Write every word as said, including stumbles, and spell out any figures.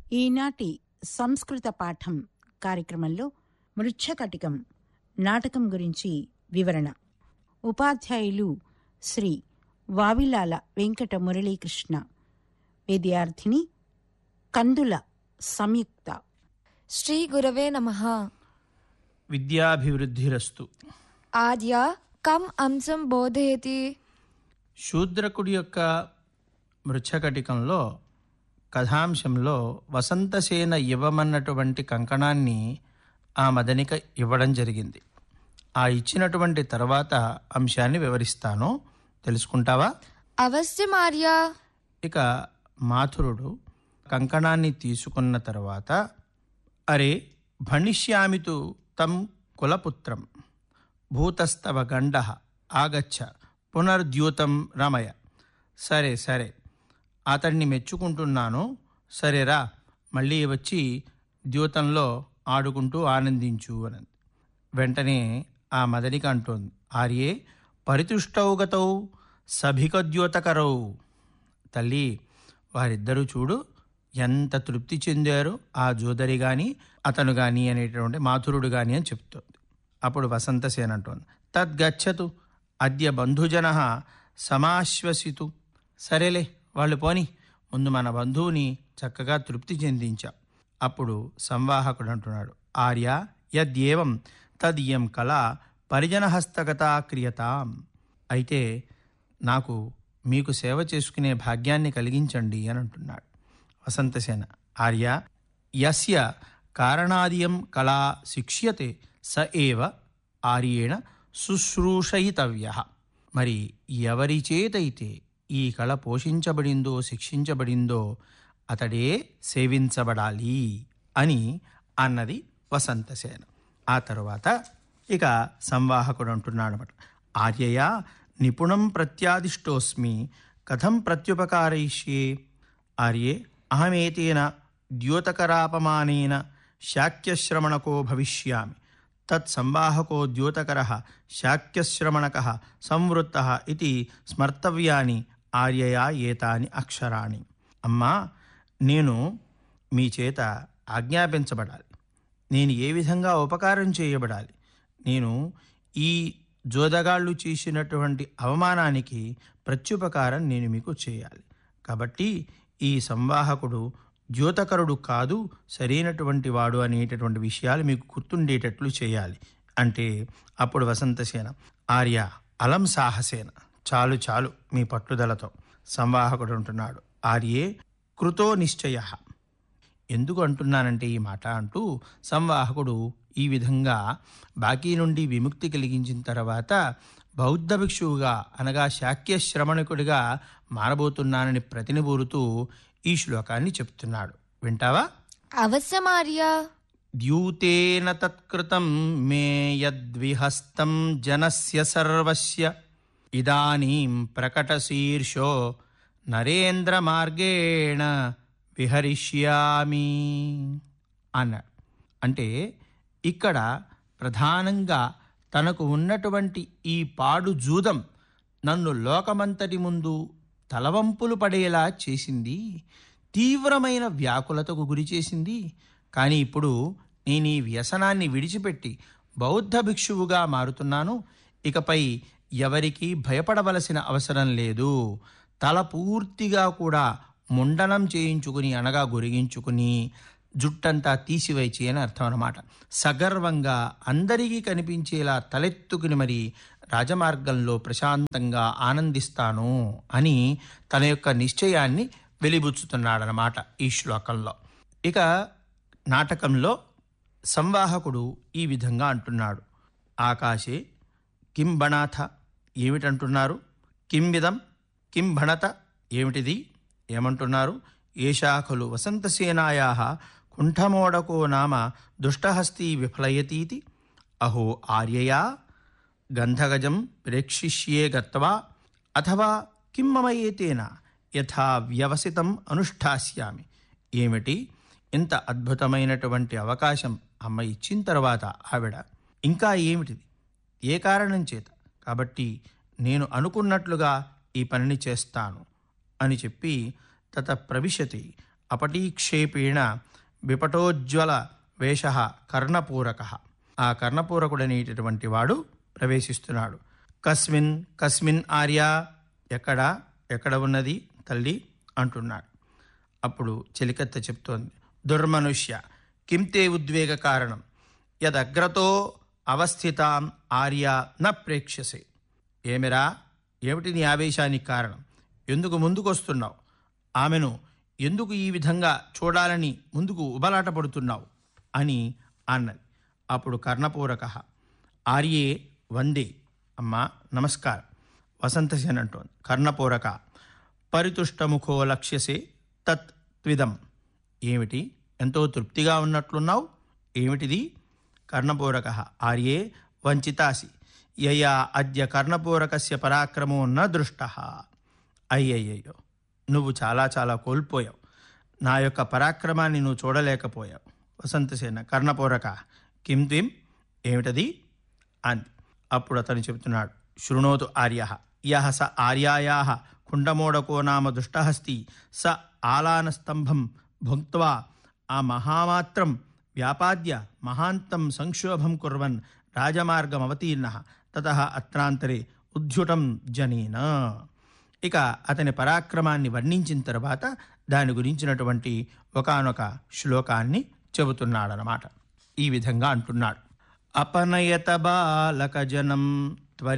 ఈనాటి సంస్కృత పాఠం కార్యక్రమంలో మృచ్ఛకటికం నాటకం గురించి వివరణ. ఉపాధ్యాయులు శ్రీ వావిలాల వెంకట మురళీకృష్ణ, విద్యార్థిని కందుల సంయుక్త. శ్రీ గురవే నమః. విద్యాభివృద్ధిరస్తు. ఆద్య కం అంశం బోధయతి? శూద్రకుడి యొక్క మృచ్ఛకటికంలో కథాంశంలో వసంతసేన ఇవ్వమన్నటువంటి కంకణాన్ని ఆ మదనిక ఇవ్వడం జరిగింది. ఆ ఇచ్చినటువంటి తర్వాత అంశాన్ని వివరిస్తాను, తెలుసుకుంటావా? అవశ్యం ఆర్య. ఇక మాథురుడు కంకణాన్ని తీసుకున్న తర్వాత, అరే భణిష్యామితు తం కులపుత్రం భూతస్తవ గండ ఆగచ్చ పునర్ద్యూతం రమయ. సరే సరే, అతడిని మెచ్చుకుంటున్నాను, సరేరా మళ్ళీ వచ్చి ద్యూతంలో ఆడుకుంటూ ఆనందించు అని. వెంటనే ఆ మదనిక అంటోంది, ఆర్యే పరితుష్టౌగతౌ సభికద్యోతకరౌ. తల్లి, వారిద్దరూ చూడు ఎంత తృప్తి చెందారు, ఆ జోదరి గాని అతను గాని అనేటువంటి మాథురుడు గాని అని చెప్తోంది. అప్పుడు వసంతసేన అంటోంది, తద్గచ్చతు అద్య బంధుజన సమాశ్వసితు. సరేలే, వాళ్ళు పోని, ముందు మన బంధువుని చక్కగా తృప్తి చెందించాం. అప్పుడు సంవాహకుడు అంటున్నాడు, ఆర్య యద్యేవం తదియం కళ పరిజనహస్తగతా క్రియతాం. అయితే నాకు మీకు సేవ చేసుకునే భాగ్యాన్ని కలిగించండి అని అంటున్నాడు. వసంతసేన, ఆర్య యస్య కారణాదియం కళా శిక్ష్యతే స ఏవ ఆర్యేణ శుశ్రూషయితవ్య. మరి ఎవరి చేతైతే ఈ కళ పోషించబడిందో శిక్షించబడిందో అతడే సేవించబడాలి అని అన్నది వసంతసేన. ఆ తరువాత ఇక సంవాహకుడు అంటున్నాడు అనమాట, ఆర్యయ నిపుణం ప్రత్యాదిష్టోస్మి కథం ప్రత్యుపకారయిష్యే. ఆర్యే అహమేతేన ద్యోతకరాపమానేన శాక్యశ్రమణకో భవిష్యామి. తత్ సంవాహకో ద్యోతకరః శాక్యశ్రమణకః సంవృత్తః ఇతి స్మర్తవ్యాని ఆర్యయా ఏతాని అక్షరాణి. అమ్మా, నేను మీ చేత ఆజ్ఞాపించబడాలి, నేను ఏ విధంగా ఉపకారం చేయబడాలి, నేను ఈ జోదగాళ్ళు చేసినటువంటి అవమానానికి ప్రత్యుపకారం నేను మీకు చేయాలి. కాబట్టి ఈ సంవాహకుడు ద్యోతకరుడు కాదు, సరైనటువంటి వాడు అనేటటువంటి విషయాలు మీకు గుర్తుండేటట్లు చేయాలి అంటే, అప్పుడు వసంతసేన, ఆర్య అలం సాహసేన, చాలు చాలు మీ పట్టుదలతో. సంవాహకుడు అంటున్నాడు, ఆర్యే కృతో నిశ్చయ. ఎందుకు అంటున్నానంటే ఈ మాట అంటూ సంవాహకుడు ఈ విధంగా బాకీ నుండి విముక్తి కలిగించిన తర్వాత బౌద్ధ భిక్షువుగా అనగా శాక్యశ్రమణకుడిగా మారబోతున్నానని ప్రతినిబూరుతూ ఈ శ్లోకాన్ని చెప్తున్నాడు. వింటావా? అవశ్యం ఆర్య. ద్యూతేన తత్కృతం మే యద్విహస్తం జనస్య సర్వస్య ఇదానీం ప్రకటశీర్షో నరేంద్ర మార్గేణ విహరిష్యామి అన్నాడు. అంటే ఇక్కడ ప్రధానంగా తనకు ఉన్నటువంటి ఈ పాడు జూదం నన్ను లోకమంతటి ముందు తలవంపులు పడేలా చేసింది, తీవ్రమైన వ్యాకులతకు గురి చేసింది. కానీ ఇప్పుడు నేను ఈ వ్యసనాన్ని విడిచిపెట్టి బౌద్ధ భిక్షువుగా మారుతున్నాను. ఇకపై ఎవరికీ భయపడవలసిన అవసరం లేదు. తల పూర్తిగా కూడా ముండనం చేయించుకుని అనగా గొరిగించుకుని జుట్టంతా తీసివేచి అని అర్థం అన్నమాట. సగర్వంగా అందరికీ కనిపించేలా తలెత్తుకుని మరి రాజమార్గంలో ప్రశాంతంగా ఆనందిస్తాను అని తన యొక్క నిశ్చయాన్ని వెలిబుచ్చుతున్నాడనమాట ఈ శ్లోకంలో. ఇక నాటకంలో సంవాహకుడు ఈ విధంగా అంటున్నాడు, ఆకాశే కిం బణాథ, ఏమిటంటున్నారు? కిం విధం కిం భణత, ఏమిటిది, ఏమంటున్నారు? ఏషా ఖలు వసంతసేనాయా కుంఠమోడకో నామ దుష్టహస్తి విఫలయతీతి. అహో ఆర్యయా గంధగజం ప్రేక్షిష్యే గత్వా అథవా కిం మమ ఏతేన యథా వ్యవసితం అనుష్ఠాస్యామి. ఏమిటి, ఇంత అద్భుతమైనటువంటి అవకాశం అమ్మ ఇచ్చిన తర్వాత ఆవిడ ఇంకా ఏమిటిది, ఏ కారణం చేత, కాబట్టి నేను అనుకున్నట్లుగా ఈ పనిని చేస్తాను అని చెప్పి తత ప్రవిశతి అపటీక్షేపేణ విపటోజ్వల వేష కర్ణపూరక. ఆ కర్ణపూరకుడనేటటువంటి వాడు ప్రవేశిస్తున్నాడు. కస్మిన్ కస్మిన్ ఆర్య, ఎక్కడ ఎక్కడ ఉన్నది తల్లి అంటున్నాడు. అప్పుడు చెలికత్త చెప్తోంది, దుర్మనుష్య కిం తే ఉద్వేగ కారణం యదగ్రతో అవస్థితాం ఆర్య న ప్రేక్ష్యసే. ఏమిరా, ఏమిటి నీ ఆవేశానికి కారణం? ఎందుకు ముందుకొస్తున్నావు? ఆమెను ఎందుకు ఈ విధంగా చూడాలని ముందుకు ఉబలాట పడుతున్నావు అని అన్నది. అప్పుడు కర్ణపూరక, ఆర్యే వందే, అమ్మా నమస్కారం. వసంతసేన అంటోంది, కర్ణపూరక పరితుష్టముఖో లక్ష్యసే తత్ త్విదం. ఏమిటి, ఎంతో తృప్తిగా ఉన్నట్లున్నావు, ఏమిటిది? కర్ణపూరక, ఆర్యే వంచితాసి యయా అద్య కర్ణపూరకస్య పరాక్రమో న దృష్ట. అయ్యయ్యో, నువ్వు చాలా చాలా కోల్పోయావు, నా యొక్క పరాక్రమాన్ని నువ్వు చూడలేకపోయావు. వసంతసేన, కర్ణపూరక కిం త్విం, ఏమిటది అంది. అప్పుడు అతను చెబుతున్నాడు, శృణోతు ఆర్య యః స ఆర్యాయాః కుండమోడకో నామ దుష్టహస్తి స ఆలానస్తంభం భుక్త్వా ఆ మహామాత్రం వ్యాపాద్య మహాంతం సంక్షోభం కుర్వన్ రాజమార్గమవతీర్ణః తతః అత్రాంతరే ఉద్యుటం జనేన. ఇక అతని పరాక్రమాన్ని వర్ణించిన తర్వాత దాని గురించినటువంటి ఒకానొక శ్లోకాన్ని చెబుతున్నాడనమాట. ఈ విధంగా అంటున్నాడు, అపనయత బాలక జనం